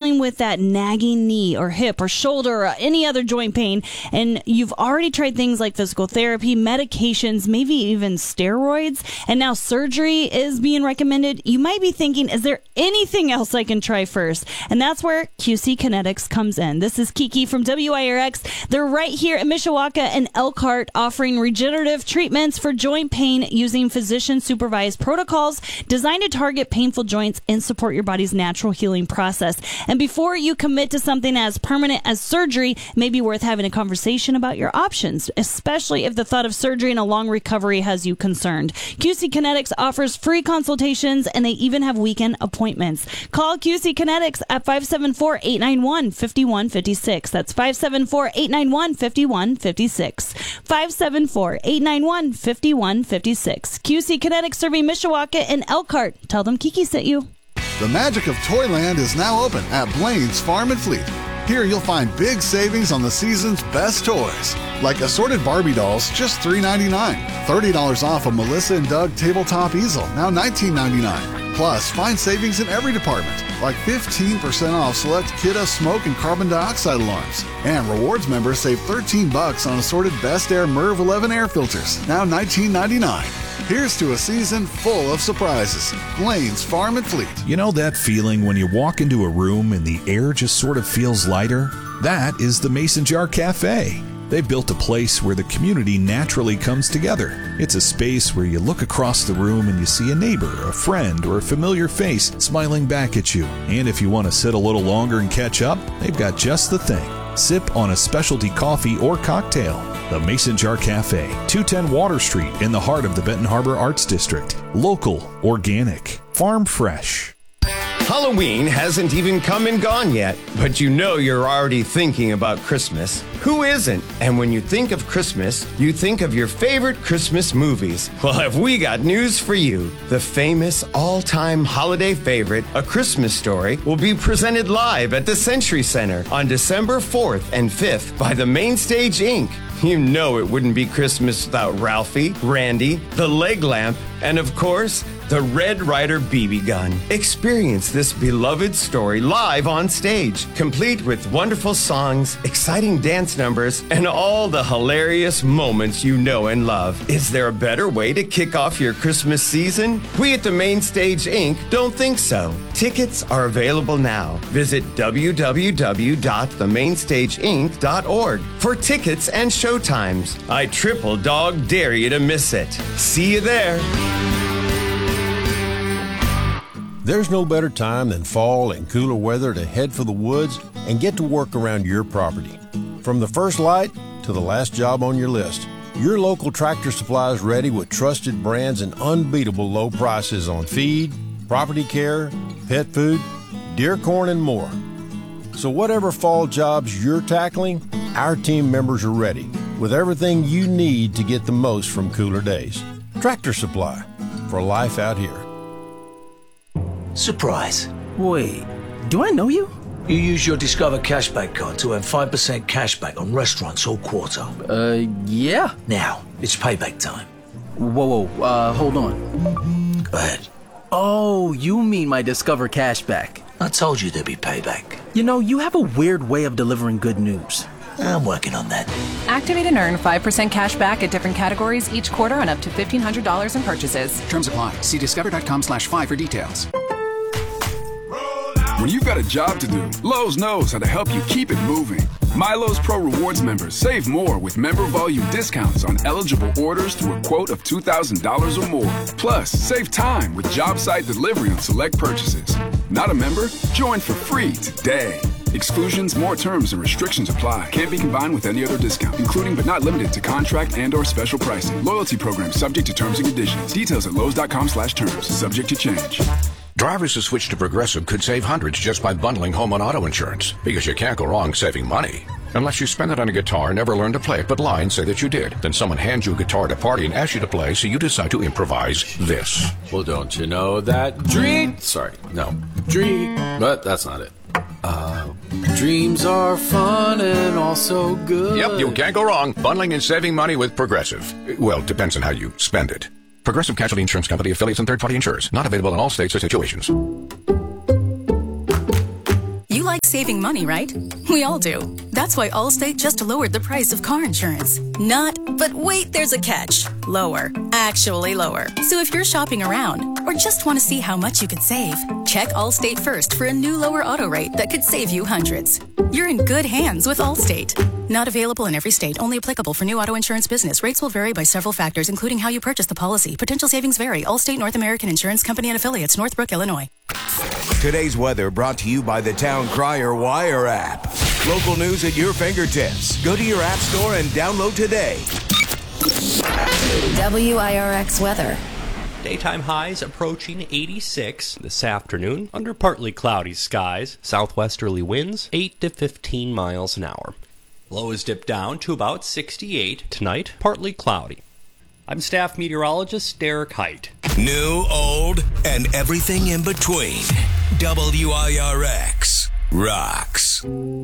dealing with that nagging knee or hip or shoulder or any other joint pain, and you've already tried things like physical therapy, medications, maybe even steroids, and now surgery is being recommended, you might be thinking, is there anything else I can try first? And that's where QC Kinetics comes in. This is Kiki from WIRX. They're right here in Mishawaka and Elkhart, offering regenerative treatments for joint pain using physician-supervised protocols designed to target painful joints and support your body's natural healing process. And before you commit to something as permanent as surgery, it may be worth having a conversation about your options, especially if the thought of surgery and a long recovery has you concerned. QC Kinetics offers free consultations, and they even have weekend appointments. Call QC Kinetics at 574-891-5156. That's 574-891-5156. 574-891-5156. QC Kinetics serving Mishawaka and Elkhart. Tell them Kiki sent you. The magic of Toyland is now open at Blaine's Farm and Fleet. Here you'll find big savings on the season's best toys, like assorted Barbie dolls, just $3.99. $30 off a Melissa and Doug tabletop easel, now $19.99. Plus, find savings in every department, like 15% off select Kidda smoke and carbon dioxide alarms. And rewards members save $13 on assorted Best Air MERV 11 air filters, now $19.99. Here's to a season full of surprises. Blaine's Farm and Fleet. You know that feeling when you walk into a room and the air just sort of feels lighter? That is the Mason Jar Cafe. They've built a place where the community naturally comes together. It's a space where you look across the room and you see a neighbor, a friend, or a familiar face smiling back at you. And if you want to sit a little longer and catch up, they've got just the thing. Sip on a specialty coffee or cocktail. The Mason Jar Cafe, 210 Water Street in the heart of the Benton Harbor Arts District. Local, organic, farm fresh. Halloween hasn't even come and gone yet, but you know you're already thinking about Christmas. Who isn't? And when you think of Christmas, you think of your favorite Christmas movies. Well, have we got news for you? The famous all-time holiday favorite, A Christmas Story, will be presented live at the Century Center on December 4th and 5th by the Mainstage Inc. You know it wouldn't be Christmas without Ralphie, Randy, the leg lamp, and of course, the Red Ryder BB gun. Experience this beloved story live on stage, complete with wonderful songs, exciting dance numbers, and all the hilarious moments you know and love. Is there a better way to kick off your Christmas season? We at the Mainstage Inc. don't think so. Tickets are available now. Visit www.themainstageinc.org for tickets and showtimes. I triple dog dare you to miss it. See you there. There's no better time than fall and cooler weather to head for the woods and get to work around your property. From the first light to the last job on your list, your local Tractor Supply is ready with trusted brands and unbeatable low prices on feed, property care, pet food, deer corn, and more. So whatever fall jobs you're tackling, our team members are ready with everything you need to get the most from cooler days. Tractor Supply, for life out here. Surprise. Wait, do I know you? You use your Discover Cashback card to earn 5% cashback on restaurants all quarter. Yeah. Now, it's payback time. Whoa, hold on. Go ahead. Oh, you mean my Discover Cashback. I told you there'd be payback. You know, you have a weird way of delivering good news. I'm working on that. Activate and earn 5% cash back at different categories each quarter on up to $1,500 in purchases. Terms apply. See discover.com/5 for details. When you've got a job to do, Lowe's knows how to help you keep it moving. MyLowe's Pro Rewards members save more with member volume discounts on eligible orders through a quote of $2,000 or more. Plus, save time with job site delivery on select purchases. Not a member? Join for free today. Exclusions, more terms, and restrictions apply. Can't be combined with any other discount, including but not limited to contract and/or special pricing. Loyalty program subject to terms and conditions. Details at Lowe's.com/terms. Subject to change. Drivers who switch to Progressive could save hundreds just by bundling home and auto insurance, because you can't go wrong saving money. Unless you spend it on a guitar, never learn to play it, but lie and say that you did. Then someone hands you a guitar at a party and asks you to play, so you decide to improvise this. Well, don't you know that but that's not it. Dreams are fun and also good. Yep, you can't go wrong bundling and saving money with Progressive. Well, depends on how you spend it. Progressive Casualty Insurance Company, affiliates, and third-party insurers. Not available in all states or situations. You like saving money, right? We all do. That's why Allstate just lowered the price of car insurance. But wait, there's a catch. Lower. Actually lower. So if you're shopping around or just want to see how much you could save, check Allstate first for a new lower auto rate that could save you hundreds. You're in good hands with Allstate. Not available in every state. Only applicable for new auto insurance business. Rates will vary by several factors, including how you purchase the policy. Potential savings vary. Allstate North American Insurance Company and Affiliates, Northbrook, Illinois. Today's weather brought to you by the Town Crier Wire app. Local news at your fingertips. Go to your app store and download today. WIRX weather. Daytime highs approaching 86 this afternoon under partly cloudy skies. Southwesterly winds 8 to 15 miles an hour. Lows dip down to about 68 tonight, partly cloudy. I'm staff meteorologist Derek Height. New, old, and everything in between. WIRX rocks.